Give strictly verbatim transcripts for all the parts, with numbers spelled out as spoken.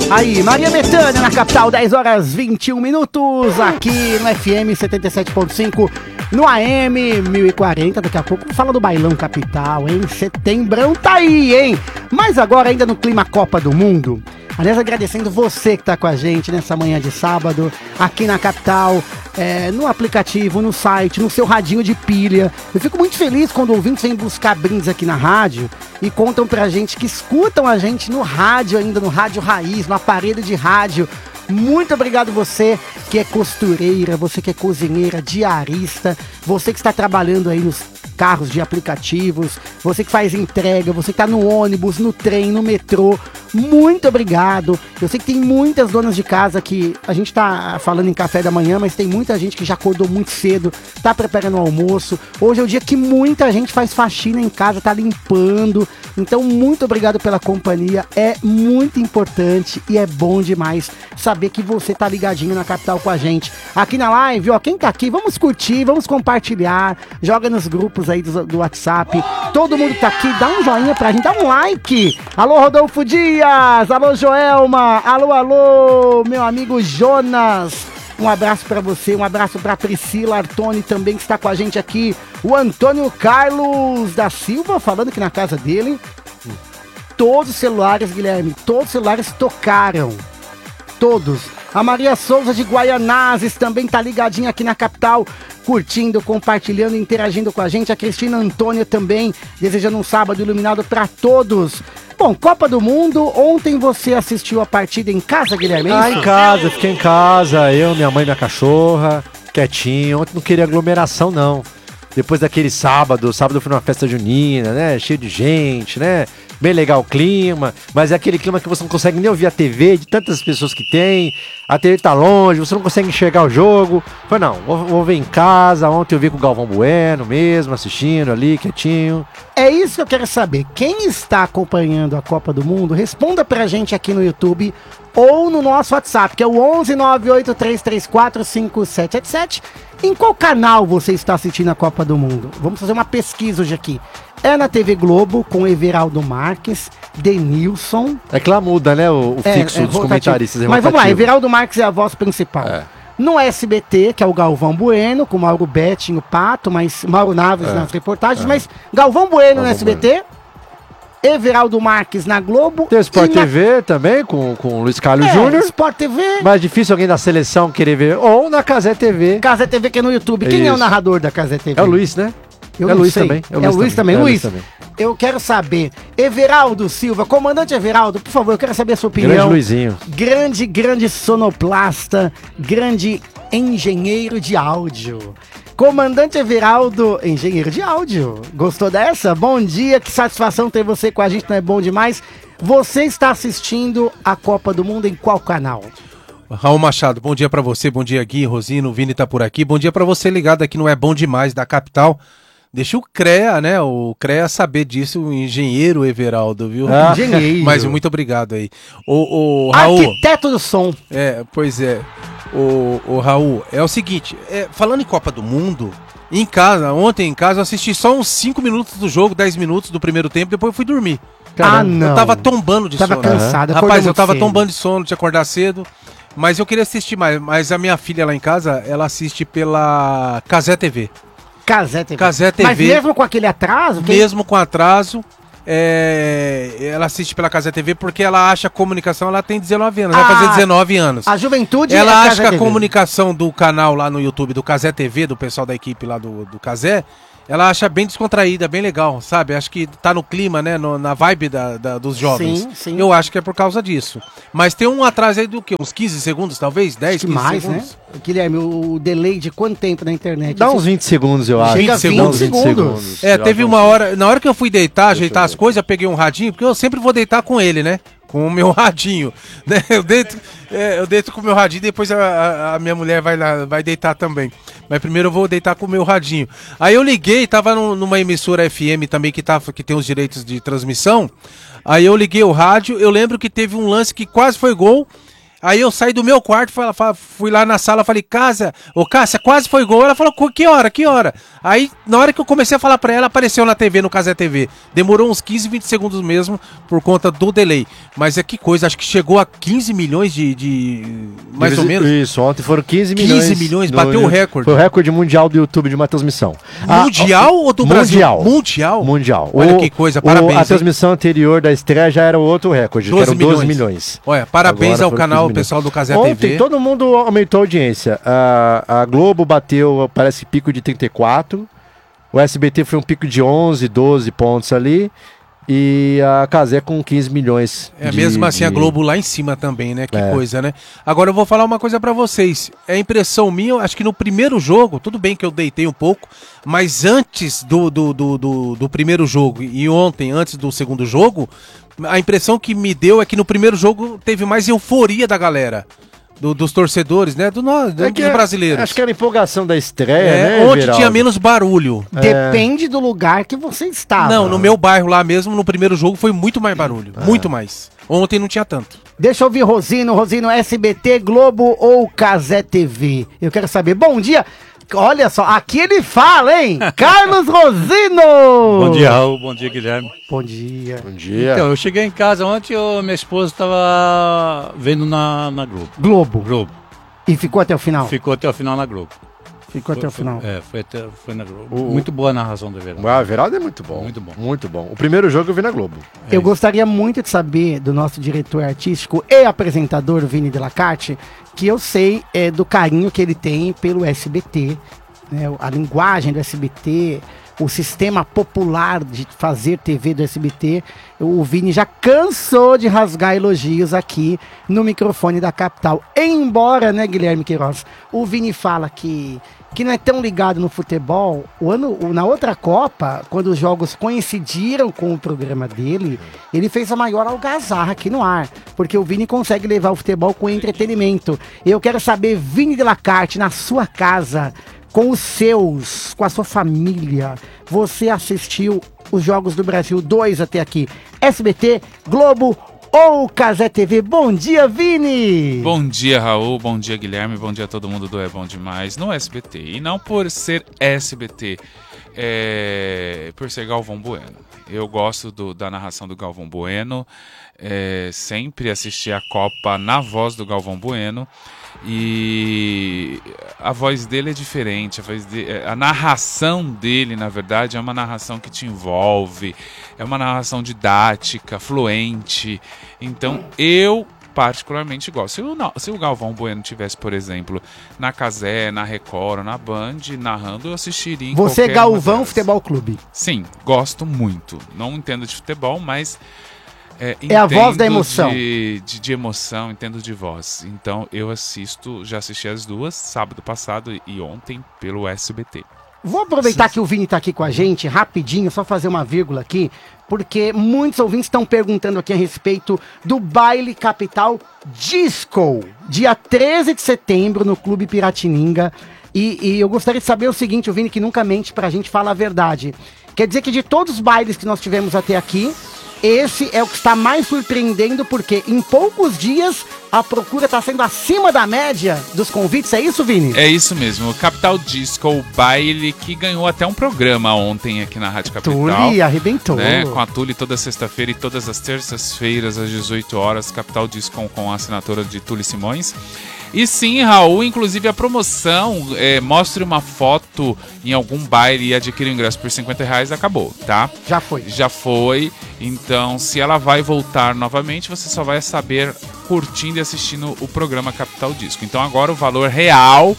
Aí, Maria Bethânia na capital, dez horas e vinte e um minutos, aqui no F M setenta e sete ponto cinco, no A M mil e quarenta, daqui a pouco fala do Bailão Capital, hein? Setembrão tá aí, hein? Mas agora ainda no clima Copa do Mundo. Aliás, agradecendo você que tá com a gente nessa manhã de sábado, aqui na capital, é, no aplicativo, no site, no seu radinho de pilha. Eu fico muito feliz quando ouvintes vêm buscar brindes aqui na rádio e contam pra gente que escutam a gente no rádio ainda, no rádio raiz, no aparelho de rádio. Muito obrigado você que é costureira, você que é cozinheira, diarista, você que está trabalhando aí nos carros de aplicativos, você que faz entrega, você que tá no ônibus, no trem, no metrô, muito obrigado. Eu sei que tem muitas donas de casa que a gente tá falando em café da manhã, mas tem muita gente que já acordou muito cedo, tá preparando o almoço. Hoje é o dia que muita gente faz faxina em casa, tá limpando. Então, muito obrigado pela companhia, é muito importante e é bom demais saber que você tá ligadinho na capital com a gente. Aqui na live, ó, quem tá aqui, vamos curtir, vamos compartilhar, joga nos grupos aí do, do WhatsApp, todo mundo tá aqui, dá um joinha pra gente, dá um like. Alô, Rodolfo Dias, alô, Joelma, alô, alô, meu amigo Jonas, um abraço pra você, um abraço pra Priscila Artoni também, que está com a gente aqui, o Antônio Carlos da Silva, falando aqui na casa dele, todos os celulares, Guilherme, todos os celulares tocaram, todos. A Maria Souza de Guaianazes também tá ligadinha aqui na capital, curtindo, compartilhando, interagindo com a gente. A Cristina Antônia também, desejando um sábado iluminado para todos. Bom, Copa do Mundo, ontem você assistiu a partida em casa, Guilherme? Ah, em casa, fiquei em casa, eu, minha mãe e minha cachorra, quietinho. Ontem não queria aglomeração, não. Depois daquele sábado, sábado foi numa festa junina, né, cheio de gente, né, bem legal o clima, mas é aquele clima que você não consegue nem ouvir a T V, de tantas pessoas que tem, a T V tá longe, você não consegue enxergar o jogo. Foi não, vou, vou ver em casa. Ontem eu vi com o Galvão Bueno mesmo, assistindo ali, quietinho. É isso que eu quero saber, quem está acompanhando a Copa do Mundo, responda pra gente aqui no YouTube ou no nosso WhatsApp, que é o onze nove oito três três quatro cinco sete sete sete. Em qual canal você está assistindo a Copa do Mundo? Vamos fazer uma pesquisa hoje aqui. É na T V Globo, com Everaldo Marques, Denilson. É que lá muda, né, o, o é, fixo é dos comentaristas. É Mas vamos lá, Everaldo Marques é a voz principal. É. No S B T, que é o Galvão Bueno, com Mauro Betting, o Pato, mas Mauro Naves é. nas reportagens, é. mas Galvão Bueno Galvão no S B T... Bueno. Everaldo Marques na Globo. Tem o Sport na... T V também, com, com o Luiz Carlos é, Júnior. Sport T V. Mais difícil alguém da seleção querer ver. Ou na Casé T V. Casé T V que é no YouTube. Quem Isso. é o narrador da Casé T V? É o Luiz, né? Eu é o Luiz sei. também. É o Luiz, é Luiz também. também. É Luiz, também. Eu quero saber. Everaldo Silva, comandante Everaldo, por favor, eu quero saber a sua opinião. Grande Luizinho. Grande, grande sonoplasta. Grande engenheiro de áudio. Comandante Everaldo, engenheiro de áudio. Gostou dessa? Bom dia, que satisfação ter você com a gente, não é bom demais? Você está assistindo a Copa do Mundo em qual canal? Raul Machado, bom dia pra você, bom dia Gui, Rosino, o Vini tá por aqui, bom dia pra você ligado aqui no É Bom Demais da capital. Deixa o CREA, né, o CREA saber disso, o engenheiro Everaldo, viu? Ah, engenheiro. Mas muito obrigado aí. O, o Raul... Arquiteto do som. É, pois é. O, o Raul, é o seguinte, é, falando em Copa do Mundo, em casa, ontem em casa eu assisti só uns cinco minutos do jogo, dez minutos do primeiro tempo, depois eu fui dormir. Caramba. Ah, não. Eu tava tombando de tava sono. Tava cansado. Rapaz, eu tava cedo. tombando de sono, tinha que acordar cedo, mas eu queria assistir mais. Mas a minha filha lá em casa, ela assiste pela Casé T V. Casé T V. Casé T V. Mas mesmo com aquele atraso? Mesmo com atraso. É, ela assiste pela Casé T V porque ela acha a comunicação, ela tem dezenove anos, ah, vai fazer dezenove anos. A juventude Ela é acha Casé que a T V. comunicação do canal lá no YouTube, do Casé T V, do pessoal da equipe lá do, do Casé, ela acha bem descontraída, bem legal, sabe? Acho que tá no clima, né? No, na vibe da, da, dos jovens. Sim, sim. Eu acho que é por causa disso. Mas tem um atraso aí do quê? Uns quinze segundos, talvez? dez, quinze mais, segundos? Né? Guilherme, o delay de quanto tempo na internet? Dá uns vinte segundos, eu acho. Chega a vinte segundos. É, teve uma hora... Na hora que eu fui deitar, ajeitar as coisas, eu peguei um radinho, porque eu sempre vou deitar com ele, né? Com o meu radinho, né? Eu deito, é, eu deito com o meu radinho, depois a, a, a minha mulher vai lá, vai deitar também. Mas primeiro eu vou deitar com o meu radinho. Aí eu liguei, tava no, numa emissora F M também que, tá, que tem os direitos de transmissão. Aí eu liguei o rádio, eu lembro que teve um lance que quase foi gol. Aí eu saí do meu quarto, fui, fui lá na sala, falei, Cássia, ô Cássia, quase foi gol. Ela falou, que hora, que hora? Aí, na hora que eu comecei a falar pra ela, apareceu na T V, no Cazé T V. Demorou uns quinze, vinte segundos mesmo, por conta do delay. Mas é que coisa, acho que chegou a quinze milhões de... de mais Isso, ou menos. Isso, ontem foram quinze milhões. quinze milhões, no, bateu o recorde. Foi o recorde mundial do YouTube de uma transmissão. Mundial ah, ou do mundial. Brasil? Mundial. Mundial. Olha o, que coisa, parabéns. O, a transmissão anterior da estreia já era outro recorde, que eram doze milhões. Olha, parabéns ao canal, pessoal do Cazé Ontem, T V. todo mundo aumentou a audiência. A, a Globo bateu, parece, pico de trinta e quatro. O S B T foi um pico de onze, doze pontos ali. E a Cazé com quinze milhões. É, de, mesmo assim de... a Globo lá em cima também, né? Que é. coisa, né? Agora eu vou falar uma coisa pra vocês. É impressão minha, acho que no primeiro jogo, tudo bem que eu deitei um pouco, mas antes do, do, do, do, do primeiro jogo e ontem, antes do segundo jogo, a impressão que me deu é que no primeiro jogo teve mais euforia da galera. Do, dos torcedores, né? Do, nós, é dos brasileiros. Acho que era a empolgação da estreia, é, né, onde Geraldo? tinha menos barulho. Depende do lugar que você estava. Não, no meu bairro lá mesmo, no primeiro jogo, foi muito mais barulho. Ah. Muito mais. Ontem não tinha tanto. Deixa eu ouvir Rosino. Rosino, S B T, Globo ou Cazé T V? Eu quero saber. Bom dia. Olha só, aqui ele fala, hein? Carlos Rosino! Bom dia, Raul. Bom dia, Guilherme. Bom dia. Bom dia. Então, eu cheguei em casa ontem e minha esposa estava vendo na, na Globo. Globo. Globo. E ficou até o final? Ficou até o final na Globo. Ficou foi, até o final. Foi, é, foi, até, foi na Globo. O, muito boa a narração do Everaldo. O Everaldo é muito bom. Muito bom. Muito bom. O primeiro jogo eu vi na Globo. Eu é gostaria muito de saber do nosso diretor artístico e apresentador, Vini Delacarte, que eu sei é, do carinho que ele tem pelo S B T, né, a linguagem do S B T, o sistema popular de fazer T V do S B T. O Vini já cansou de rasgar elogios aqui no microfone da capital. Embora, né, Guilherme Queiroz, o Vini fala que, que não é tão ligado no futebol. O ano, na outra Copa, quando os jogos coincidiram com o programa dele, ele fez a maior algazarra aqui no ar, porque o Vini consegue levar o futebol com entretenimento. Eu quero saber, Vini Delacarte, na sua casa, com os seus, com a sua família, você assistiu os Jogos do Brasil dois até aqui? S B T, Globo ou Cazé T V? Bom dia, Vini! Bom dia, Raul, bom dia, Guilherme, bom dia a todo mundo do É Bom Demais no S B T. E não por ser S B T, é... por ser Galvão Bueno. Eu gosto do, da narração do Galvão Bueno, é... sempre assisti a Copa na voz do Galvão Bueno. E a voz dele é diferente, a, voz de, a narração dele, na verdade, é uma narração que te envolve, é uma narração didática, fluente. Então, eu particularmente gosto. Se o, se o Galvão Bueno tivesse, por exemplo, na Cazé, na Record, na Band, narrando, eu assistiria em Você é qualquer Galvão Futebol Clube? Sim, gosto muito. Não entendo de futebol, mas... É, é a voz da emoção. De, de, de emoção, entendo de voz. Então eu assisto, já assisti as duas, sábado passado e ontem, pelo S B T. Vou aproveitar Sim. que o Vini está aqui com a gente, rapidinho, só fazer uma vírgula aqui, porque muitos ouvintes estão perguntando aqui a respeito do Baile Capital Disco, dia treze de setembro, no Clube Piratininga. E, e eu gostaria de saber o seguinte, o Vini que nunca mente pra gente, fala a verdade. Quer dizer que de todos os bailes que nós tivemos até aqui, esse é o que está mais surpreendendo, porque em poucos dias a procura está sendo acima da média dos convites. É isso, Vini? É isso mesmo. O Capital Disco, o baile que ganhou até um programa ontem aqui na Rádio Capital. Tule arrebentou. Né? Com a Tule toda sexta-feira e todas as terças-feiras às dezoito horas. Capital Disco com a assinatura de Tule Simões. E sim, Raul, inclusive a promoção, é, mostre uma foto em algum baile e adquire o ingresso por cinquenta reais, acabou, tá? Já foi. Já foi, então se ela vai voltar novamente, você só vai saber curtindo e assistindo o programa Capital Disco. Então agora o valor real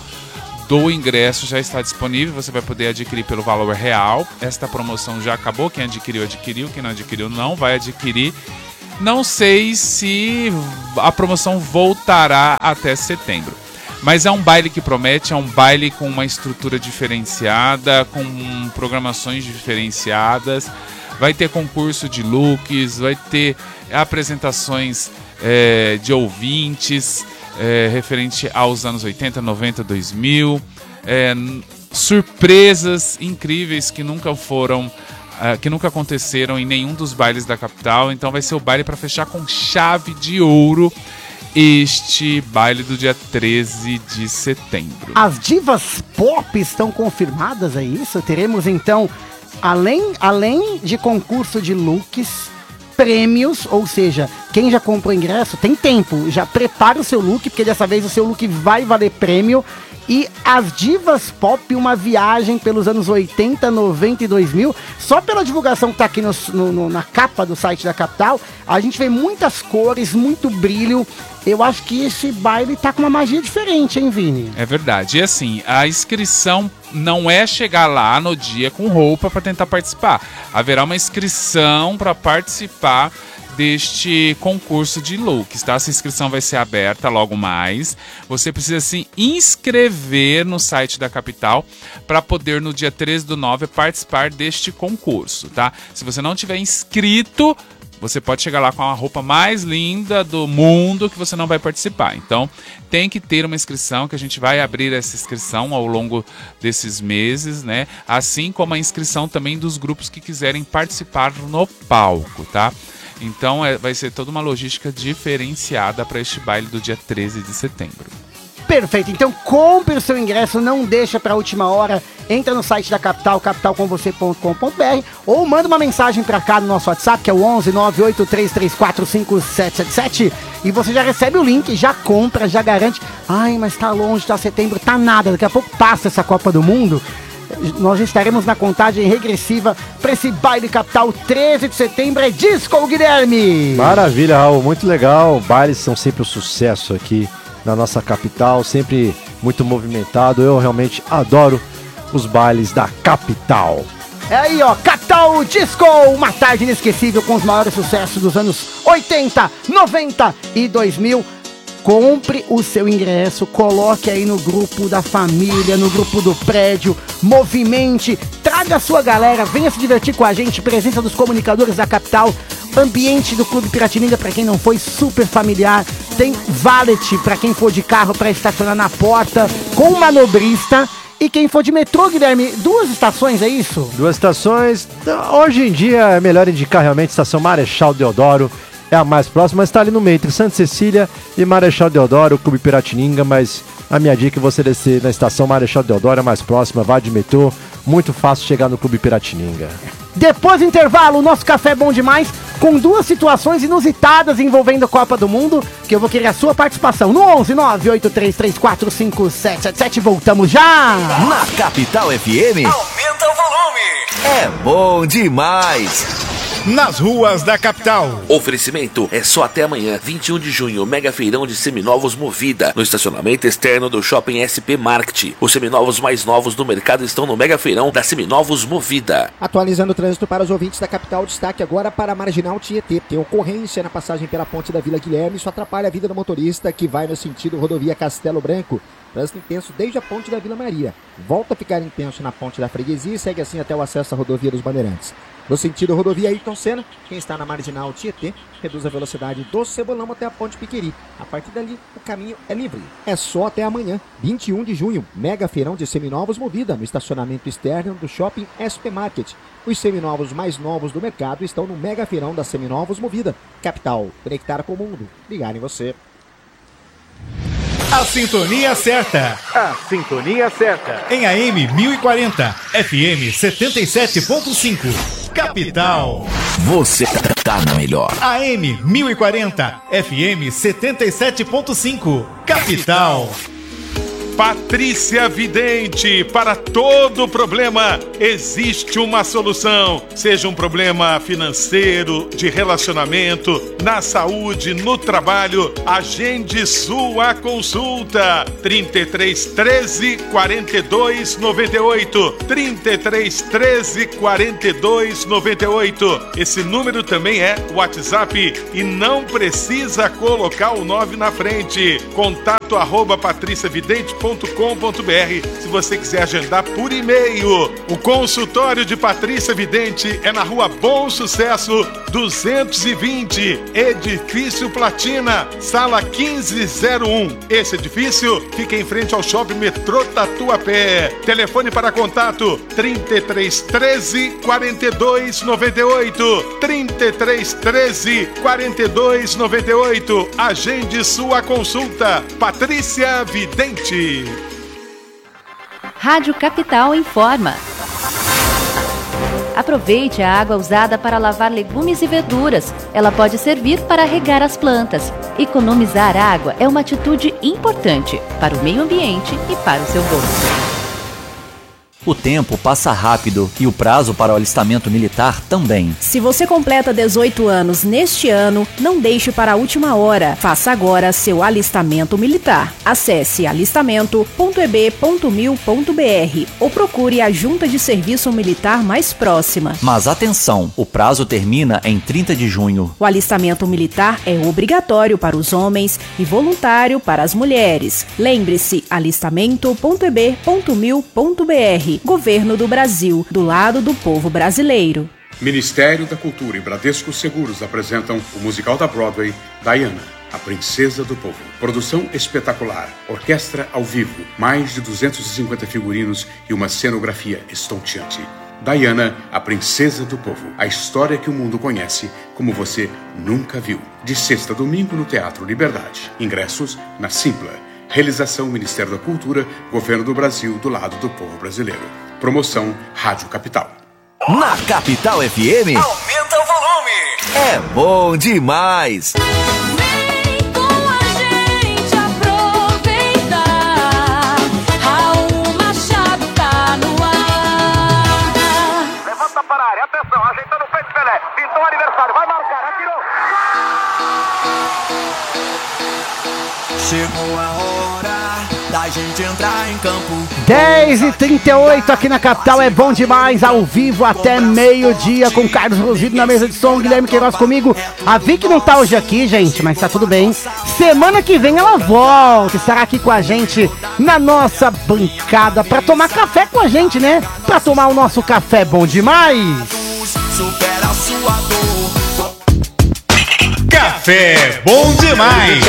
do ingresso já está disponível, você vai poder adquirir pelo valor real. Esta promoção já acabou, quem adquiriu, adquiriu, quem não adquiriu não vai adquirir. Não sei se a promoção voltará até setembro. Mas é um baile que promete, é um baile com uma estrutura diferenciada, com programações diferenciadas. Vai ter concurso de looks, vai ter apresentações é, de ouvintes é, referente aos anos oitenta, noventa, dois mil. É, surpresas incríveis que nunca foram... Uh, que nunca aconteceram em nenhum dos bailes da capital. Então vai ser o baile para fechar com chave de ouro este baile do dia treze de setembro. As divas pop estão confirmadas, é isso? Teremos então, além, além de concurso de looks, prêmios, ou seja, quem já comprou ingresso tem tempo, já prepara o seu look, porque dessa vez o seu look vai valer prêmio. E as divas pop, uma viagem pelos anos oitenta, noventa e dois mil. Só pela divulgação que tá aqui no, no, na capa do site da Capital, a gente vê muitas cores, muito brilho. Eu acho que esse baile tá com uma magia diferente, hein, Vini? É verdade. E assim, a inscrição não é chegar lá no dia com roupa para tentar participar. Haverá uma inscrição para participar deste concurso de looks, tá? Essa inscrição vai ser aberta logo mais. Você precisa se inscrever no site da Capital para poder no dia treze do nove participar deste concurso, tá? Se você não tiver inscrito, você pode chegar lá com a roupa mais linda do mundo que você não vai participar. Então, tem que ter uma inscrição, que a gente vai abrir essa inscrição ao longo desses meses, né? Assim como a inscrição também dos grupos que quiserem participar no palco, tá? Então é, vai ser toda uma logística diferenciada para este baile do dia treze de setembro. Perfeito, então compre o seu ingresso, não deixa para a última hora, entra no site da Capital, capital com você ponto com ponto b r, ou manda uma mensagem para cá no nosso WhatsApp, que é o onze nove oito três três quatro cinco sete sete sete, e você já recebe o link, já compra, já garante. Ai, mas tá longe, tá setembro, tá nada, daqui a pouco passa essa Copa do Mundo. Nós estaremos na contagem regressiva para esse baile Capital, treze de setembro, é disco, Guilherme! Maravilha, Raul, muito legal. Bailes são sempre um sucesso aqui na nossa capital, sempre muito movimentado. Eu realmente adoro os bailes da Capital. É aí, ó, Capital Disco, uma tarde inesquecível com os maiores sucessos dos anos oitenta, noventa e dois mil. Compre o seu ingresso, coloque aí no grupo da família, no grupo do prédio, movimente, traga a sua galera, venha se divertir com a gente, presença dos comunicadores da Capital, ambiente do Clube Piratininga para quem não foi, super familiar, tem valet para quem for de carro para estacionar na porta, com manobrista. E quem for de metrô, Guilherme, duas estações, é isso? Duas estações, hoje em dia é melhor indicar realmente a estação Marechal Deodoro, é a mais próxima, mas está ali no meio, entre Santa Cecília e Marechal Deodoro, o Clube Piratininga, mas a minha dica é você descer na estação Marechal Deodoro, é a mais próxima, vá de metrô, muito fácil chegar no Clube Piratininga. Depois do intervalo, o nosso café é bom demais, com duas situações inusitadas envolvendo a Copa do Mundo, que eu vou querer a sua participação no onze nove oito três três quatro cinco sete sete sete, voltamos já! Na Capital F M, aumenta o volume, é bom demais! Nas ruas da capital. Oferecimento é só até amanhã, vinte e um de junho, mega feirão de seminovos Movida, no estacionamento externo do Shopping S P Market. Os seminovos mais novos do mercado estão no mega feirão da Seminovos Movida. Atualizando o trânsito para os ouvintes da capital, destaque agora para a Marginal Tietê. Tem ocorrência na passagem pela ponte da Vila Guilherme, isso atrapalha a vida do motorista que vai no sentido rodovia Castelo Branco. Trânsito intenso desde a ponte da Vila Maria. Volta a ficar intenso na ponte da Freguesia e segue assim até o acesso à rodovia dos Bandeirantes. No sentido rodovia Ayrton Senna, quem está na Marginal Tietê, reduz a velocidade do Cebolão até a Ponte Piqueri. A partir dali, o caminho é livre. É só até amanhã, vinte e um de junho, mega feirão de seminovos Movida, no estacionamento externo do Shopping S P Market. Os seminovos mais novos do mercado estão no mega feirão da Seminovos Movida. Capital, conectar com o mundo. Ligar em você. A sintonia certa. A sintonia certa. Em A M mil e quarenta, F M setenta e sete ponto cinco. Capital. Você tá na melhor. A M mil e quarenta, F M setenta e sete ponto cinco. Capital. Patrícia Vidente, para todo problema existe uma solução. Seja um problema financeiro, de relacionamento, na saúde, no trabalho, agende sua consulta. trinta e três, treze, quarenta e dois, noventa e oito. trinta e três, treze, quarenta e dois, noventa e oito. Esse número também é WhatsApp e não precisa colocar o nove na frente. Contato arroba patriciavidente ponto com. ponto com ponto b r se você quiser agendar por e-mail. O consultório de Patrícia Vidente é na Rua Bom Sucesso duzentos e vinte, Edifício Platina, sala quinze zero um. Esse edifício fica em frente ao Shopping Metrô Tatuapé. Telefone para contato trinta e três treze, quarenta e dois noventa e oito, trinta e três treze, quarenta e dois noventa e oito. Agende sua consulta. Patrícia Vidente. Rádio Capital informa. Aproveite a água usada para lavar legumes e verduras. Ela pode servir para regar as plantas. Economizar água é uma atitude importante para o meio ambiente e para o seu bolso. O tempo passa rápido e o prazo para o alistamento militar também. Se você completa dezoito anos neste ano, não deixe para a última hora. Faça agora seu alistamento militar. Acesse alistamento ponto e b ponto mil ponto b r ou procure a Junta de Serviço Militar mais próxima. Mas atenção, o prazo termina em trinta de junho. O alistamento militar é obrigatório para os homens e voluntário para as mulheres. Lembre-se, alistamento ponto e b ponto mil ponto b r. Governo do Brasil, do lado do povo brasileiro. Ministério da Cultura e Bradesco Seguros apresentam o musical da Broadway, Diana, a Princesa do Povo. Produção espetacular, orquestra ao vivo, mais de duzentos e cinquenta figurinos e uma cenografia estonteante. Diana, a Princesa do Povo. A história que o mundo conhece como você nunca viu. De sexta a domingo no Teatro Liberdade. Ingressos na Simpla. Realização Ministério da Cultura, Governo do Brasil, do lado do povo brasileiro. Promoção Rádio Capital. Na Capital F M, aumenta o volume. É bom demais. Vem com a gente aproveitar. Raul Machado tá no ar. Levanta para a área, atenção, ajeitando o peito Pelé. Pintou o aniversário, vai marcar, atirou. Chegou a hora da gente entrar em campo. dez e trinta e oito aqui na capital, é bom demais, ao vivo até meio-dia com Carlos Rosido na mesa de som, Guilherme Queiroz comigo. A Vicky não tá hoje aqui, gente, mas tá tudo bem. Semana que vem ela volta, estará aqui com a gente na nossa bancada pra tomar café com a gente, né? Pra tomar o nosso café bom demais. Supera a sua dor. Café bom demais.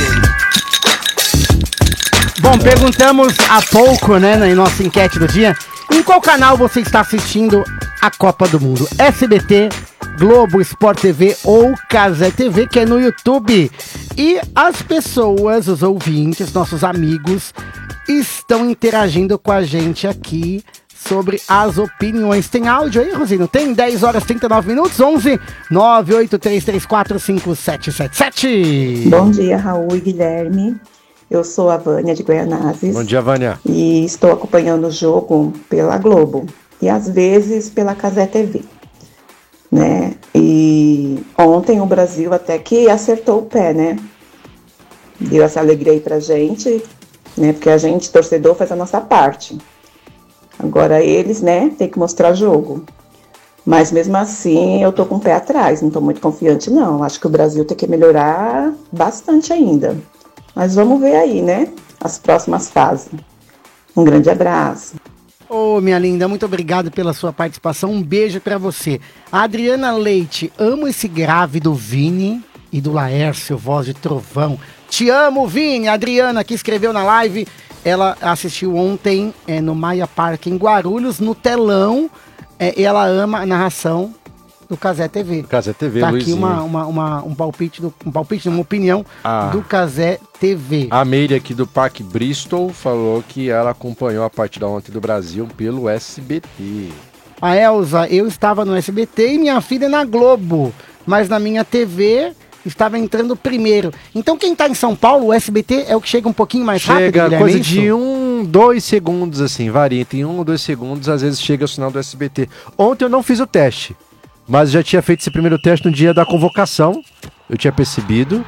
Bom, perguntamos há pouco, né, na nossa enquete do dia, em qual canal você está assistindo a Copa do Mundo? S B T, Globo, Sport T V ou Cazé T V, que é no YouTube. E as pessoas, os ouvintes, nossos amigos, estão interagindo com a gente aqui sobre as opiniões. Tem áudio aí, Rosino? Tem? dez horas e trinta e nove minutos, onze nove oito três três quatro cinco sete sete sete. Bom dia, Raul e Guilherme. Eu sou a Vânia de Goianazes. Bom dia, Vânia. E estou acompanhando o jogo pela Globo e às vezes pela Cazé T V, né? E ontem o Brasil até que acertou o pé, né? Deu essa alegria aí pra gente, né? Porque a gente, torcedor, faz a nossa parte. Agora eles, né, tem que mostrar jogo. Mas mesmo assim eu tô com o pé atrás, não tô muito confiante não. Acho que o Brasil tem que melhorar bastante ainda. Mas vamos ver aí, né? As próximas fases. Um grande abraço. Ô, oh, minha linda, muito obrigado pela sua participação. Um beijo pra você. A Adriana Leite, amo esse grave do Vini e do Laércio, voz de trovão. Te amo, Vini. A Adriana, que escreveu na live, ela assistiu ontem é, no Maia Park, em Guarulhos, no telão. É, e ela ama a narração do Cazé T V. Cazé T V, tá Luizinho. aqui uma, uma, uma, um palpite, do, um palpite, uma opinião ah, do Cazé T V. A Meire aqui do Parque Bristol falou que ela acompanhou a partida ontem do Brasil pelo S B T. A Elza, eu estava no S B T e minha filha na Globo, mas na minha T V estava entrando primeiro. Então quem tá em São Paulo, o S B T é o que chega um pouquinho mais chega rápido, Guilherme, coisa é isso? de um, dois segundos, assim, varia. Tem um ou dois segundos, às vezes chega o sinal do S B T. Ontem eu não fiz o teste, mas já tinha feito esse primeiro teste no dia da convocação, eu tinha percebido.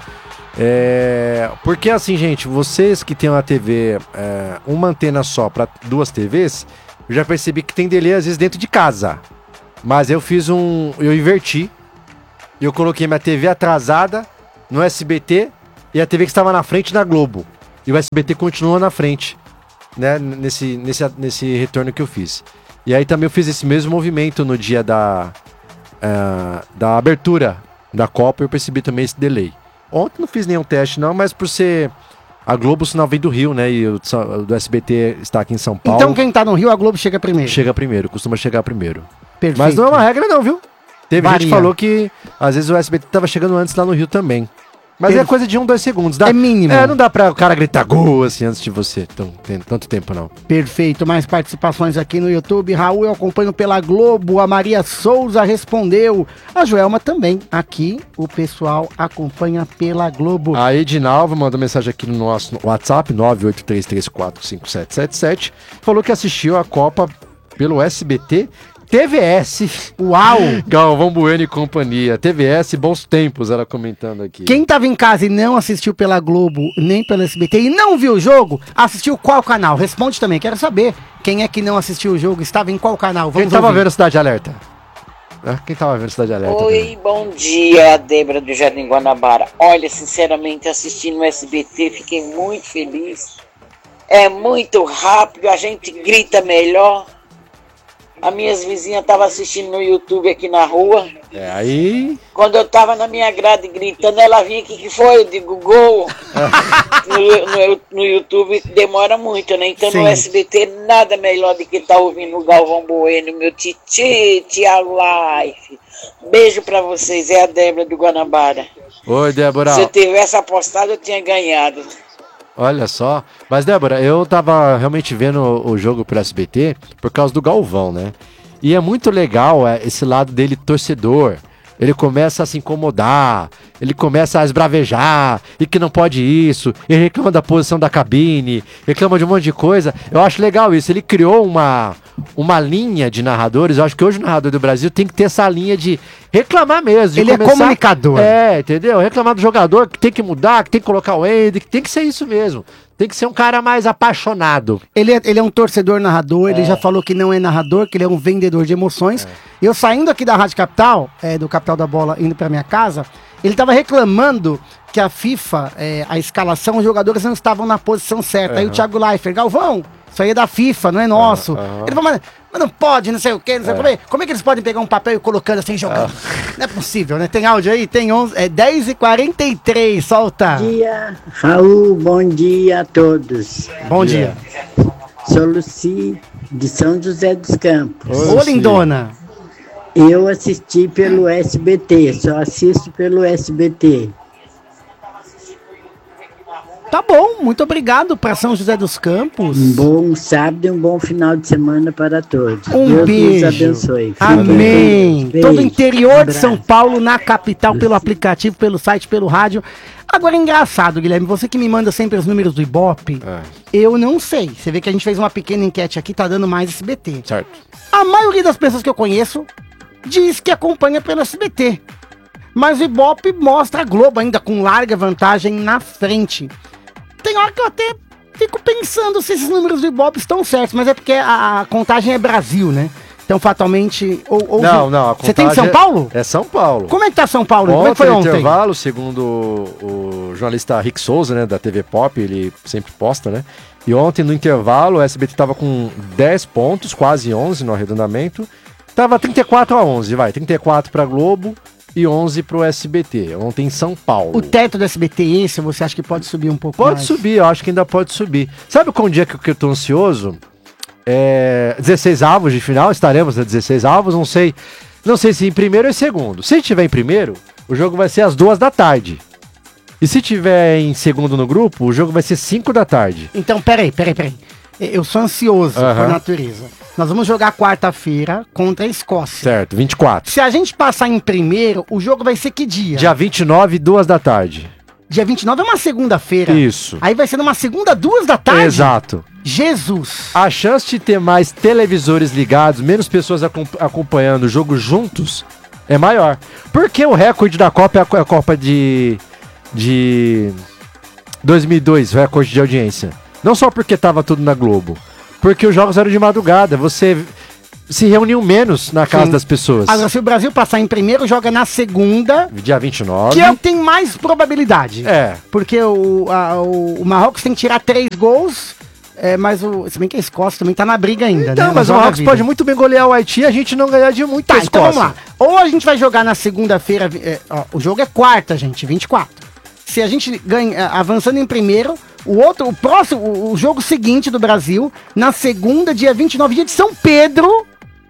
É, porque assim, gente, vocês que tem uma T V, é, uma antena só para duas T Vs, eu já percebi que tem delay às vezes dentro de casa. Mas eu fiz um, eu inverti, eu coloquei minha T V atrasada no S B T e a T V que estava na frente na Globo. E o S B T continuou na frente. né, nesse, nesse, nesse retorno que eu fiz. E aí também eu fiz esse mesmo movimento no dia da, uh, da abertura da Copa, eu percebi também esse delay. Ontem não fiz nenhum teste não, mas por ser... A Globo, o sinal vem do Rio, né? E o do S B T está aqui em São Paulo. Então quem tá no Rio, a Globo chega primeiro. Chega primeiro, costuma chegar primeiro. Perfeito. Mas não é uma regra não, viu? Teve Varia. gente que falou que às vezes o S B T tava chegando antes lá no Rio também. Mas Perfe- é coisa de um, dois segundos. Dá, É mínimo. É, não dá pra o cara gritar gol assim antes de você. Então, tem tanto tempo não. Perfeito, mais participações aqui no YouTube. Raul, eu acompanho pela Globo. A Maria Souza respondeu. A Joelma também. Aqui o pessoal acompanha pela Globo. A Edinalva mandou mensagem aqui no nosso WhatsApp, nove oito três três quatro cinco sete sete sete. Falou que assistiu a Copa pelo S B T. T V S. Uau! Galvão Bueno e companhia. T V S, bons tempos, ela comentando aqui. Quem tava em casa e não assistiu pela Globo, nem pelo S B T, e não viu o jogo, assistiu qual canal? Responde também, quero saber. Quem é que não assistiu o jogo, estava em qual canal? Quem tava vendo Cidade Alerta? Ah, Quem tava vendo Cidade Alerta? Oi, também? bom dia, Débora do Jardim Guanabara. Olha, sinceramente, assistindo o S B T, fiquei muito feliz. É muito rápido, a gente grita melhor. As minhas vizinhas estavam assistindo no YouTube aqui na rua. É, aí... Quando eu tava na minha grade gritando, ela vinha, o que, que foi? Eu digo, gol. no, no, no YouTube demora muito, né? Então Sim. no S B T nada melhor do que estar tá ouvindo o Galvão Bueno, meu titi, Tiago Life. Beijo pra vocês, é a Débora do Guanabara. Oi, Débora. Se eu tivesse apostado, eu tinha ganhado. Olha só. Mas, Débora, eu tava realmente vendo o, o jogo pro S B T por causa do Galvão, né? E é muito legal é, esse lado dele torcedor. Ele começa a se incomodar, ele começa a esbravejar, e que não pode isso, ele reclama da posição da cabine, reclama de um monte de coisa. Eu acho legal isso, ele criou uma, uma linha de narradores. Eu acho que hoje o narrador do Brasil tem que ter essa linha de reclamar mesmo. De Ele é comunicador. É, entendeu? Reclamar do jogador, que tem que mudar, que tem que colocar o Ender, que tem que ser isso mesmo. Tem que ser um cara mais apaixonado. Ele é, ele é um torcedor narrador, ele já falou que não é narrador, que ele é um vendedor de emoções. Eu saindo aqui da Rádio Capital, é, do Capital da Bola, indo pra minha casa, ele tava reclamando que a FIFA, é, a escalação, os jogadores não estavam na posição certa. Aí o Uhum. Thiago Leifert, Galvão, isso aí é da FIFA, não é nosso. Uhum. Ele falou, mas, mas não pode, não sei o quê, não sei É. o quê. Como é que eles podem pegar um papel e colocando assim, jogando? Não é possível, né? Tem áudio aí? Tem onze, é dez e quarenta e três, solta. Bom dia, Raul, bom dia a todos. Bom dia. Sou Luci, de São José dos Campos. Ô, lindona. Eu assisti pelo S B T, só assisto pelo S B T. Tá bom, muito obrigado para São José dos Campos. Um bom sábado e um bom final de semana para todos. Um Deus beijo. nos abençoe. Fiquem Amém. bem. Todo o Beijo. interior de Abraço. São Paulo, na capital, pelo aplicativo, pelo site, pelo rádio. Agora é engraçado, Guilherme, você que me manda sempre os números do Ibope, eu não sei. Você vê que a gente fez uma pequena enquete aqui, tá dando mais S B T. Certo. A maioria das pessoas que eu conheço diz que acompanha pelo S B T. Mas o Ibope mostra a Globo ainda com larga vantagem na frente. Tem hora que eu até fico pensando se esses números do Ibope estão certos, mas é porque a, a contagem é Brasil, né? Então, fatalmente... Ou, ou Não, não. a Você tem contagem São Paulo? É São Paulo. Como é que tá São Paulo? Como é que foi no ontem? intervalo, segundo o, o jornalista Rick Souza, né, da T V Pop, ele sempre posta, né? E ontem, no intervalo, o S B T tava com dez pontos, quase onze no arredondamento. Tava trinta e quatro a onze, vai. trinta e quatro pra Globo e onze pro S B T. Ontem em São Paulo. O teto do S B T esse, você acha que pode subir um pouco Pode mais? subir, eu acho que ainda pode subir. Sabe qual dia que, que eu tô ansioso? É, dezesseis avos de final, estaremos a dezesseis avos, não sei. Não sei se em primeiro ou em segundo. Se tiver em primeiro, o jogo vai ser às duas da tarde. E se tiver em segundo no grupo, o jogo vai ser cinco da tarde. Então, peraí, peraí, peraí. Eu sou ansioso Aham. por natureza. Nós vamos jogar quarta-feira contra a Escócia. Certo, vinte e quatro. Se a gente passar em primeiro, o jogo vai ser que dia? Dia vinte e nove, duas da tarde. Dia vinte e nove é uma segunda-feira. Isso. Aí vai ser numa segunda, duas da tarde? Exato. Jesus. A chance de ter mais televisores ligados, menos pessoas acom- acompanhando o jogo juntos, é maior. Porque o recorde da Copa é a, Co- a Copa de, de dois mil e dois, o recorde de audiência. Não só porque tava tudo na Globo, porque os jogos eram de madrugada, você se reuniu menos na casa Sim. das pessoas. Agora, se o Brasil passar em primeiro, joga na segunda, Dia vinte e nove. que é o que tem mais probabilidade. É. Porque o, a- o, o Marrocos tem que tirar três gols, É, mas o, se bem que a Escócia também tá na briga ainda, Então, né? mas o joga a Marrocos vida. pode muito bem golear o Haiti e a gente não ganhar de muito Tá, a então Escócia. vamos lá. Ou a gente vai jogar na segunda-feira, é, ó, o jogo é quarta, gente, vinte e quatro. Se a gente ganha, avançando em primeiro, o outro, o próximo, o, o jogo seguinte do Brasil, na segunda, dia vinte e nove, dia de São Pedro,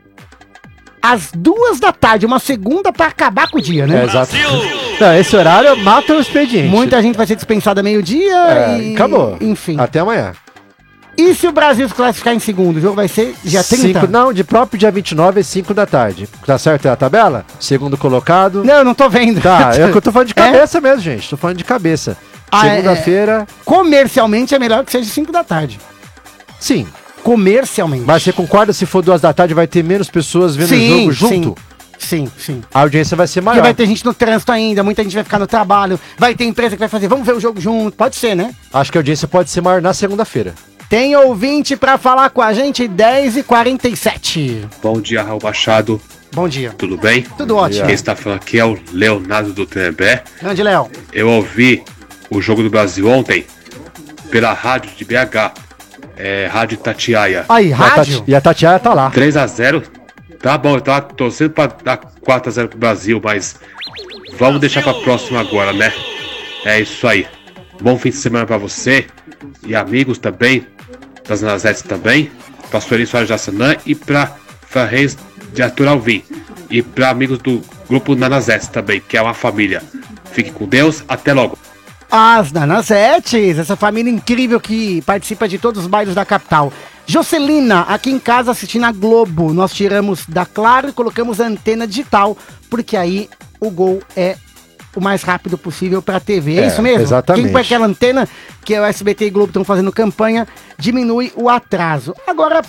às duas da tarde, uma segunda pra acabar com o dia, né? É, exato. Não, esse horário mata o expediente. Muita gente vai ser dispensada meio-dia É, e... acabou. Enfim. Até amanhã. E se o Brasil se classificar em segundo? O jogo vai ser dia trinta? Cinco, não, de próprio dia vinte e nove, cinco da tarde. Tá certo é a tabela? Segundo colocado. Não, eu não tô vendo. Tá, é que eu tô falando de É? cabeça mesmo, gente. Tô falando de cabeça. Ah, Segunda-feira. é, comercialmente é melhor que seja cinco da tarde. Sim. Comercialmente. Mas você concorda se for duas da tarde vai ter menos pessoas vendo Sim, o jogo junto? Sim, sim. A audiência vai ser maior. Porque vai ter gente no trânsito ainda, muita gente vai ficar no trabalho, vai ter empresa que vai fazer, vamos ver o jogo junto, pode ser, né? Acho que a audiência pode ser maior na segunda-feira. Tem ouvinte pra falar com a gente, dez e quarenta e sete. Bom dia, Raul Machado. Bom dia. Tudo bem? Tudo ótimo. Quem está falando aqui é o Leonardo do Trembé. Grande Léo. Eu ouvi o Jogo do Brasil ontem pela rádio de B H, é, Rádio Tatiaia. Aí, E a Tati- E a Tatiana tá lá. três a zero. Tá bom, eu tava torcendo pra dar quatro a zero pro Brasil, mas vamos deixar pra próxima agora, né? É isso aí. Bom fim de semana pra você e amigos também, das Nazetes também, pra Sueli Soares de Assanã e pra Farrez de Arthur Alvim. E pra amigos do grupo Nanazetes também, que é uma família. Fique com Deus, até logo. As Nanazetes, essa família incrível que participa de todos os bairros da capital. Jocelina, aqui em casa assistindo a Globo, nós tiramos da Claro e colocamos a antena digital, porque aí o gol é o mais rápido possível para a T V. É, É, isso mesmo? exatamente. Quem põe aquela antena, que é o S B T e Globo estão fazendo campanha, diminui o atraso. Agora,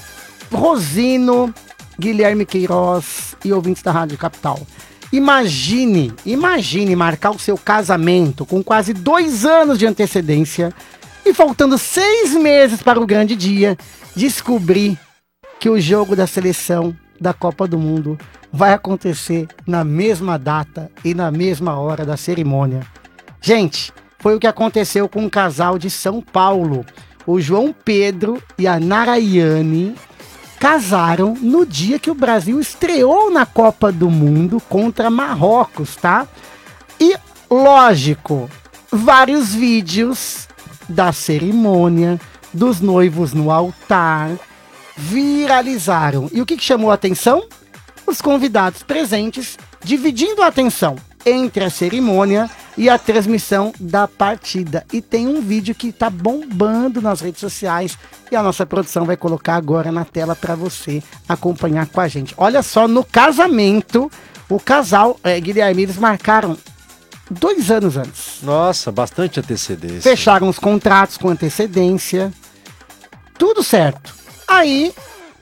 Rosino, Guilherme Queiroz e ouvintes da Rádio Capital. Imagine, imagine marcar o seu casamento com quase dois anos de antecedência e faltando seis meses para o grande dia, descobrir que o jogo da seleção da Copa do Mundo vai acontecer na mesma data e na mesma hora da cerimônia. Gente, foi o que aconteceu com um casal de São Paulo. O João Pedro e a Narayane casaram no dia que o Brasil estreou na Copa do Mundo contra Marrocos, tá? E, lógico, vários vídeos da cerimônia, dos noivos no altar, viralizaram. E o que, que chamou a atenção? Os convidados presentes dividindo a atenção entre a cerimônia e a transmissão da partida. E tem um vídeo que tá bombando nas redes sociais e a nossa produção vai colocar agora na tela para você acompanhar com a gente. Olha só, no casamento, o casal, é, Guilherme, eles marcaram dois anos antes. Nossa, bastante antecedência. Fecharam os contratos com antecedência. Tudo certo. Aí,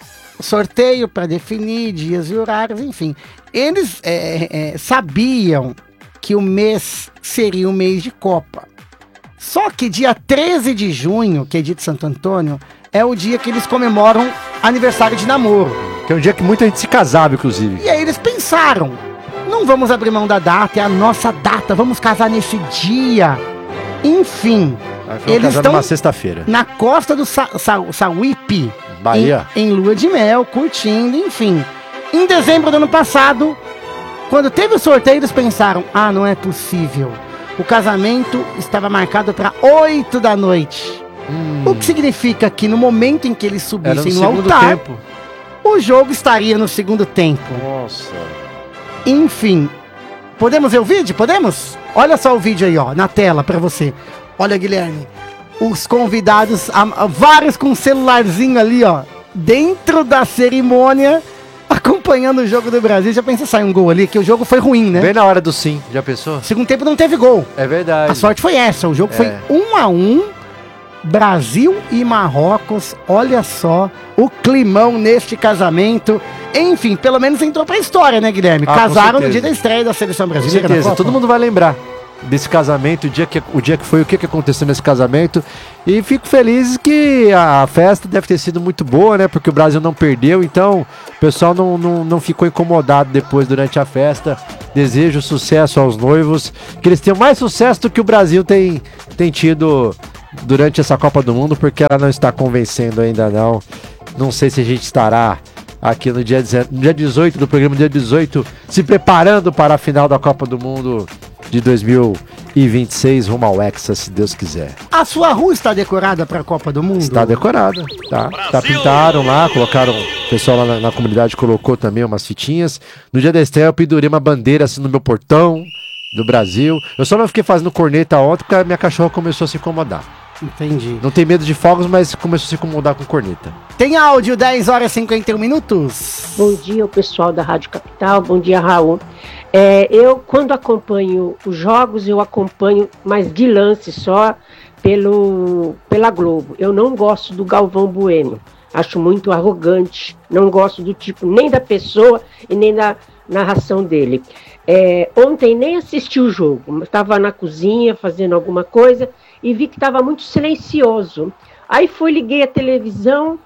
sorteio para definir dias e horários, enfim. Eles é, é, sabiam que o mês seria o mês de Copa. Só que dia treze de junho, que é dia de Santo Antônio, é o dia que eles comemoram aniversário de namoro. Que é um dia que muita gente se casava, inclusive. E aí eles pensaram, não vamos abrir mão da data, é a nossa data, vamos casar nesse dia. Enfim, eles estão numa sexta-feira. na costa do Sa Sa Sauípe, Bahia. Em, em lua de mel, curtindo, enfim. Em dezembro do ano passado, quando teve o sorteio, eles pensaram, ah, não é possível. O casamento estava marcado para oito da noite. Hum. O que significa que no momento em que eles Era subissem no no segundo altar, tempo. o jogo estaria no segundo tempo. Nossa. Enfim, podemos ver o vídeo? Podemos? Olha só o vídeo aí, ó, na tela pra você. Olha, Guilherme, os convidados, a, a, vários com um celularzinho ali, ó, dentro da cerimônia, acompanhando o jogo do Brasil. Já pensou sair um gol ali? Que o jogo foi ruim, né? Bem na hora do sim, já pensou? Segundo tempo não teve gol. É verdade. A sorte foi essa, o jogo É. foi um a um, Brasil e Marrocos. Olha só o climão neste casamento. Enfim, pelo menos entrou pra história, né, Guilherme? Ah, com Casaram no certeza. dia da estreia da seleção Com brasileira. certeza, na Copa. todo mundo vai lembrar desse casamento, o dia que, o dia que foi, o que, que aconteceu nesse casamento. E fico feliz que a festa deve ter sido muito boa, né? Porque o Brasil não perdeu, então o pessoal não, não, não ficou incomodado depois durante a festa. Desejo sucesso aos noivos, que eles tenham mais sucesso do que o Brasil tem, tem tido durante essa Copa do Mundo, porque ela não está convencendo ainda não. Não sei se a gente estará aqui no dia, no dia dezoito do programa, dia dezoito, se preparando para a final da Copa do Mundo de dois mil e vinte e seis, rumo ao Hexa, se Deus quiser. A sua rua está decorada para a Copa do Mundo? Está decorada, tá? Tá, pintaram lá, colocaram, o pessoal lá na, na comunidade colocou também umas fitinhas. No dia da estreia eu pendurei uma bandeira assim no meu portão do Brasil. Eu só não fiquei fazendo corneta ontem porque a minha cachorra começou a se incomodar. Entendi. Não tem medo de fogos, mas começou a se incomodar com corneta. Tem áudio, dez horas e cinquenta e um minutos. Bom dia, o pessoal da Rádio Capital. Bom dia, Raul. É, eu, quando acompanho os jogos, eu acompanho mais de lance só pelo, pela Globo. Eu não gosto do Galvão Bueno. Acho muito arrogante. Não gosto do tipo nem da pessoa e nem da narração dele. É, ontem nem assisti o jogo. Estava na cozinha fazendo alguma coisa e vi que estava muito silencioso. Aí fui, liguei a televisão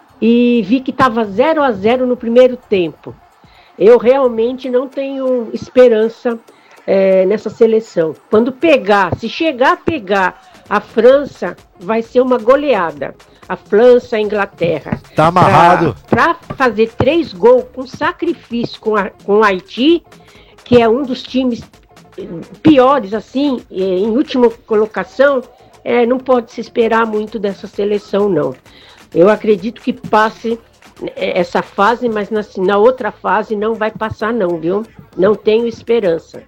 e vi que estava zero a zero no primeiro tempo. Eu realmente não tenho esperança é, nessa seleção. Quando pegar, se chegar a pegar a França, vai ser uma goleada. A França, a Inglaterra. Tá amarrado. Para fazer três gols com sacrifício com, a, com o Haiti, que é um dos times piores, assim, em última colocação, é, não pode se esperar muito dessa seleção, não. Eu acredito que passe essa fase, mas na, na outra fase não vai passar, não, viu? Não tenho esperança.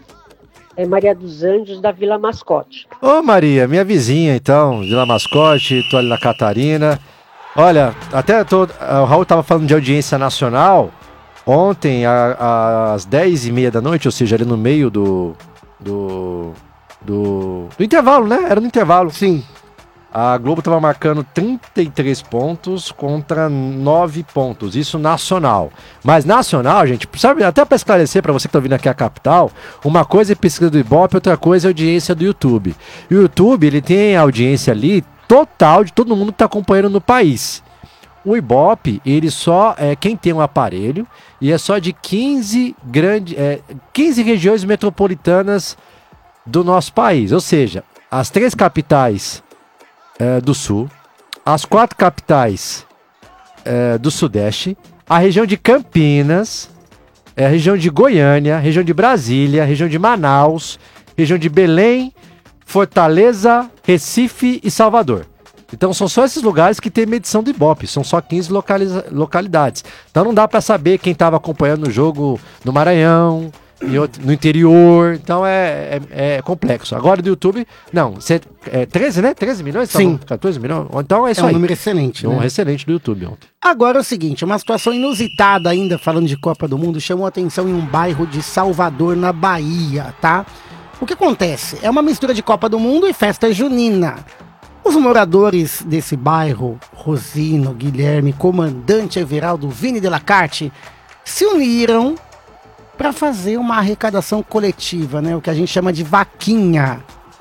É Maria dos Anjos, da Vila Mascote. Ô Maria, minha vizinha então, Vila Mascote, tô ali na Catarina. Olha, até tô, o Raul tava falando de audiência nacional. Ontem, a, às dez e meia da noite, ou seja, ali no meio do, do, do, do intervalo, né? Era no intervalo. Sim. A Globo estava marcando trinta e três pontos contra nove pontos, isso nacional. Mas nacional, gente, sabe, até para esclarecer para você que está vindo aqui a capital, uma coisa é pesquisa do Ibope, outra coisa é audiência do YouTube. O YouTube, ele tem audiência ali total de todo mundo que está acompanhando no país. O Ibope, ele só é quem tem um aparelho e é só de quinze, grande, é, quinze regiões metropolitanas do nosso país. Ou seja, as três capitais é, do Sul, as quatro capitais é, do Sudeste, a região de Campinas, é, a região de Goiânia, a região de Brasília, a região de Manaus, região de Belém, Fortaleza, Recife e Salvador. Então são só esses lugares que tem medição do Ibope, são só quinze localiza- localidades. Então não dá para saber quem estava acompanhando o jogo no Maranhão, em outro, no interior, então é, é, é complexo. Agora do YouTube, não, cê, é treze, né? treze milhões? Sim. Tá, quatorze milhões? Então é isso É um aí. número excelente, É um né? excelente do YouTube ontem. Agora é o seguinte, uma situação inusitada ainda, falando de Copa do Mundo, chamou a atenção em um bairro de Salvador, na Bahia, tá? O que acontece? É uma mistura de Copa do Mundo e festa junina. Os moradores desse bairro, Rosino, Guilherme, Comandante Everaldo, Vini de la Carte, se uniram para fazer uma arrecadação coletiva, né? O que a gente chama de vaquinha.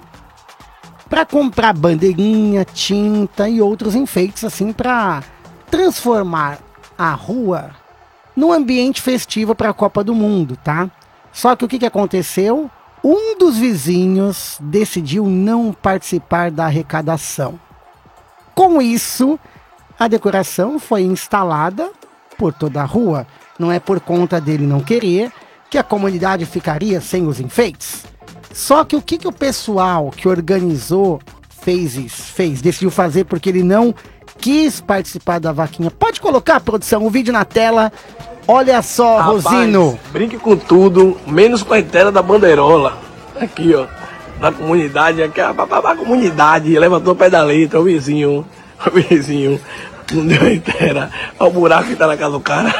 Para comprar bandeirinha, tinta e outros enfeites, assim, para transformar a rua num ambiente festivo para a Copa do Mundo, tá? Só que o que, que aconteceu? Um dos vizinhos decidiu não participar da arrecadação. Com isso, a decoração foi instalada por toda a rua. Não é por conta dele não querer que a comunidade ficaria sem os enfeites. Só que o que, que o pessoal que organizou fez isso, fez, decidiu fazer porque ele não quis participar da vaquinha. Pode colocar, produção, o vídeo na tela. Olha só, Rapaz, Rosino. Brinque com tudo, menos com a inteira da bandeirola. Aqui, ó. Na comunidade, aqui, a, a, a comunidade levantou o pé da letra, o vizinho, o vizinho, não deu a inteira. Olha o buraco que tá na casa do cara.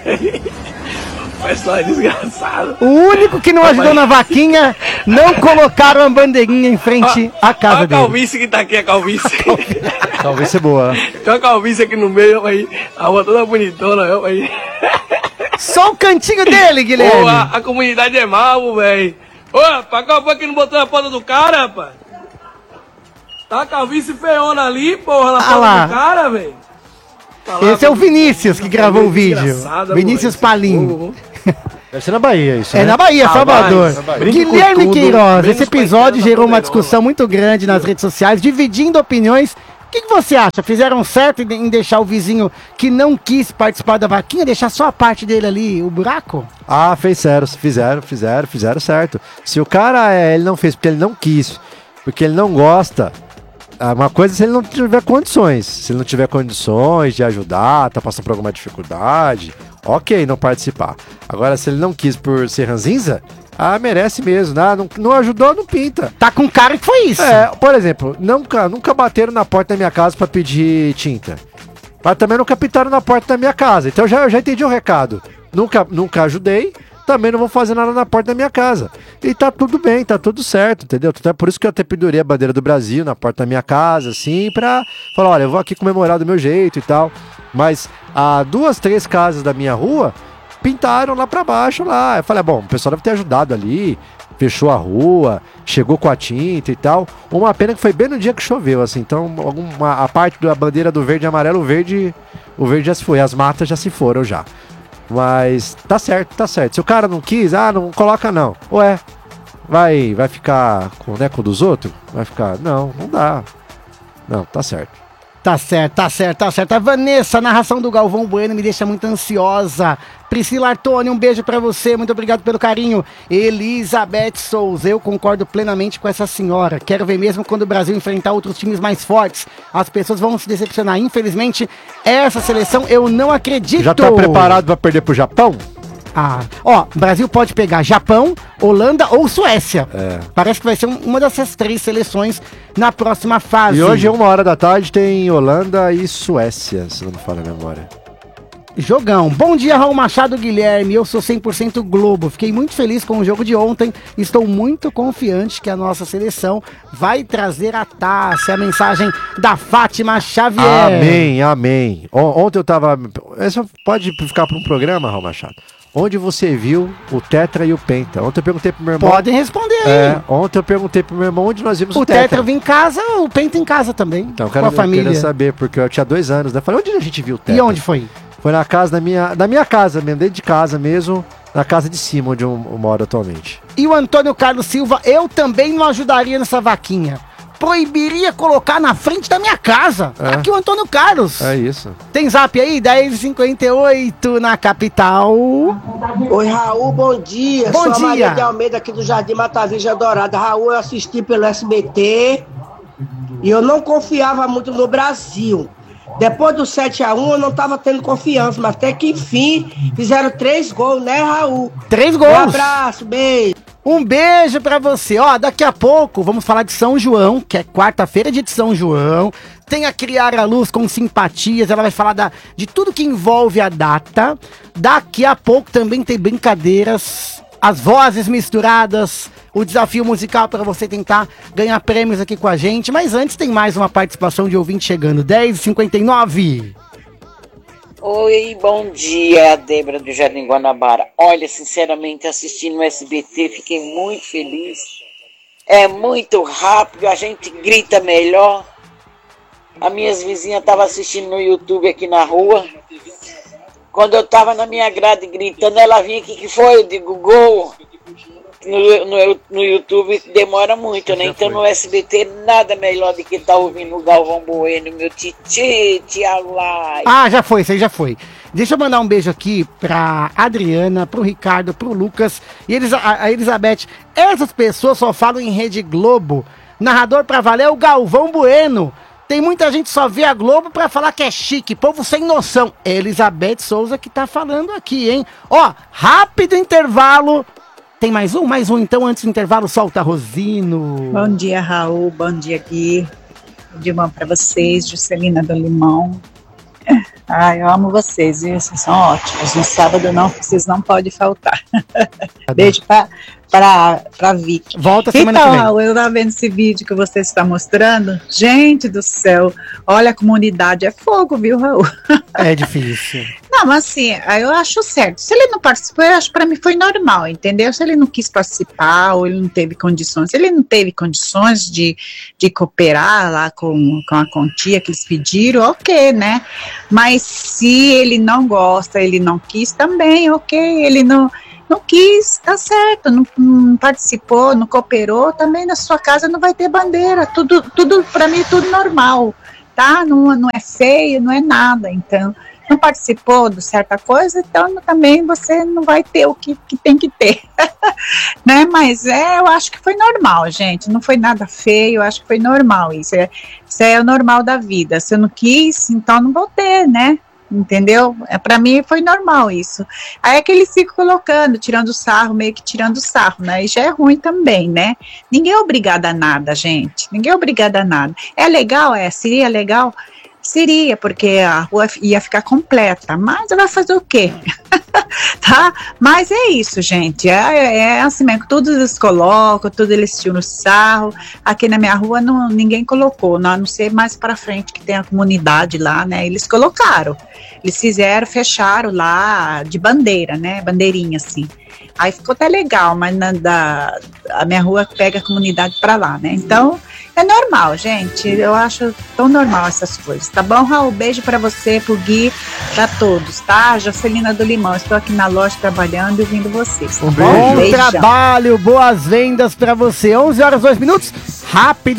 O pessoal é desgraçado. O único que não ajudou na vaquinha, não colocaram a bandeirinha em frente à casa Olha a dele. calvície que tá aqui, a calvície. Calvície é boa. Tem uma calvície aqui no meio, aí, a rua toda bonitona, ó, aí. Só o cantinho dele, Guilherme. Pô, a, a comunidade é mal, velho. Ô, rapaz, qual foi que não botou na porta do cara, rapaz? Tá a calvície feiona ali, porra, na Ah porta lá. do cara, velho. Tá lá, Esse é o velho. Vinícius que gravou o vídeo. Desgraçada, Vinícius moleque. Palim. Deve ser na Bahia isso, É né? na Bahia, Ah, Salvador. na Bahia. Guilherme Tudo, Queiroz, menos esse episódio gerou uma discussão muito grande nas redes sociais, dividindo opiniões. O que, que você acha? Fizeram certo em deixar o vizinho que não quis participar da vaquinha, deixar só a parte dele ali, o buraco? Ah, fez sério, fizeram, fizeram, fizeram certo. Se o cara, é, ele não fez porque ele não quis, porque ele não gosta, uma coisa é se ele não tiver condições. Se ele não tiver condições de ajudar, tá passando por alguma dificuldade, ok, não participar. Agora, se ele não quis por ser ranzinza, ah, merece mesmo, né? não, não ajudou, não pinta. Tá com cara que foi isso. É, por exemplo, nunca, nunca bateram na porta da minha casa pra pedir tinta. Mas também nunca pintaram na porta da minha casa. Então já, eu já entendi o recado. Nunca, nunca ajudei, também não vou fazer nada na porta da minha casa. E tá tudo bem, tá tudo certo, entendeu? É por isso que eu até pendurei a bandeira do Brasil na porta da minha casa, assim, pra falar, olha, eu vou aqui comemorar do meu jeito e tal. Mas há duas, três casas da minha rua pintaram lá pra baixo lá. Eu falei, ah, bom, o pessoal deve ter ajudado ali, fechou a rua, chegou com a tinta e tal. Uma pena que foi bem no dia que choveu, assim, então alguma, a parte da bandeira do verde e amarelo, o verde, o verde já se foi, as matas já se foram já. Mas tá certo, tá certo. Se o cara não quis, ah, não coloca não. Ué, vai, vai ficar com o neco dos outros? Vai ficar, não, não dá. Não, tá certo. Tá certo, tá certo, tá certo. A Vanessa, a narração do Galvão Bueno me deixa muito ansiosa. Priscila Artoni, um beijo pra você, muito obrigado pelo carinho. Elizabeth Souza, eu concordo plenamente com essa senhora. Quero ver mesmo quando o Brasil enfrentar outros times mais fortes. As pessoas vão se decepcionar. Infelizmente, essa seleção eu não acredito. Já tá preparado pra perder pro Japão? Ah, ó, o Brasil pode pegar Japão, Holanda ou Suécia. É. Parece que vai ser um- uma dessas três seleções na próxima fase. E hoje, uma hora da tarde, tem Holanda e Suécia, se não me falha a memória. Jogão. Bom dia, Raul Machado, Guilherme. Eu sou cem por cento Globo. Fiquei muito feliz com o jogo de ontem. Estou muito confiante que a nossa seleção vai trazer a taça. A mensagem da Fátima Xavier. Amém, amém. On- ontem eu tava... Essa pode ficar para um programa, Raul Machado. Onde você viu o Tetra e o Penta? Ontem eu perguntei pro meu irmão... Podem responder aí. É, ontem eu perguntei pro meu irmão onde nós vimos o, O Tetra eu vi em casa, o Penta em casa também. Então, eu com quero, a família. eu queria saber, porque eu tinha dois anos, né? Falei, onde a gente viu o Tetra? E onde foi? Foi na casa da minha, da minha casa mesmo, dentro de casa mesmo, na casa de cima, onde eu, eu moro atualmente. E o Antônio Carlos Silva, eu também não ajudaria nessa vaquinha. Proibiria colocar na frente da minha casa. É. Aqui o Antônio Carlos. É isso. Tem zap aí? dez e cinquenta e oito na capital. Oi, Raul, bom dia. Bom Sou a dia. Maria de Almeida aqui do Jardim Mata Virgem Dourada. Raul, eu assisti pelo S B T e eu não confiava muito no Brasil. Depois do sete a um eu não tava tendo confiança, mas até que enfim fizeram três gols, né, Raul? Três gols. Um abraço, beijo. Um beijo pra você. Ó, daqui a pouco vamos falar de São João, que é quarta-feira de São João. Tem a Criara Luz com simpatias, ela vai falar da, de tudo que envolve a data. Daqui a pouco também tem brincadeiras, as vozes misturadas, o desafio musical para você tentar ganhar prêmios aqui com a gente. Mas antes tem mais uma participação de ouvinte chegando, dez e cinquenta e nove. Oi, bom dia, Débora do Jardim Guanabara. Olha, sinceramente, assistindo o S B T, fiquei muito feliz. É muito rápido, a gente grita melhor. As minhas vizinhas estavam assistindo no YouTube aqui na rua. Quando eu estava na minha grade gritando, ela vinha aqui, que foi? Eu digo, gol. No, no, no YouTube demora muito, né? Então no S B T nada melhor do que estar tá ouvindo o Galvão Bueno, meu titi, tia Lai. Ah, já foi, isso aí já foi. Deixa eu mandar um beijo aqui pra Adriana, pro Ricardo, pro Lucas e eles, a, a Elizabeth. Essas pessoas só falam em Rede Globo. Narrador pra valer é o Galvão Bueno. Tem muita gente que só vê a Globo pra falar que é chique, povo sem noção. É Elizabeth Souza que tá falando aqui, hein? Ó, rápido intervalo. Tem mais um? Mais um, então, antes do intervalo, solta Rosino. Bom dia, Raul. Bom dia, Gui. De bom pra vocês, Juscelina do Limão. Ai, eu amo vocês, viu? Vocês são ótimos. No sábado não, vocês não podem faltar. Beijo pra, pra, pra Vicky. Volta semana então, que vem. Raul, eu tava vendo esse vídeo que você está mostrando. Gente do céu, olha, a comunidade é fogo, viu, Raul? É difícil. Não, mas assim, eu acho certo. Se ele não participou, eu acho que pra mim foi normal, entendeu? Se ele não quis participar ou ele não teve condições, se ele não teve condições de, de cooperar lá com, com a quantia que eles pediram, ok, né? Mas se ele não gosta, ele não quis também, ok, ele não... não quis, tá certo, não, não participou, não cooperou, também na sua casa não vai ter bandeira, tudo, tudo para mim, tudo normal, tá? Não, não é feio, não é nada, então, não participou de certa coisa, então também você não vai ter o que, que tem que ter, né? Mas é, eu acho que foi normal, gente, não foi nada feio, eu acho que foi normal isso, é, isso é o normal da vida, se eu não quis, então não vou ter, né? Entendeu? É, para mim foi normal isso. Aí é que eles ficam colocando, tirando sarro, meio que tirando sarro, né? E já é ruim também, né? Ninguém é obrigado a nada, gente. Ninguém é obrigado a nada. É legal, é? Seria legal? Seria, porque a rua ia ficar completa. Mas vai fazer o quê? Tá? Mas é isso, gente. É, é assim mesmo. Tudo eles colocam, tudo eles tiram sarro. Aqui na minha rua não, ninguém colocou. Não, a não ser mais para frente que tem a comunidade lá, né? Eles colocaram. Eles fizeram, fecharam lá de bandeira, né? Bandeirinha assim. Aí ficou até legal, mas na, da, a minha rua pega a comunidade para lá, né? Então, é normal, gente. Eu acho tão normal essas coisas, tá bom, Raul? Beijo para você, pro Gui, pra todos, tá? Jocelina do Limão, estou aqui na loja trabalhando e ouvindo vocês, tá Um bom? bom Beijão. trabalho, boas vendas para você. onze horas, dois minutos. Rápido.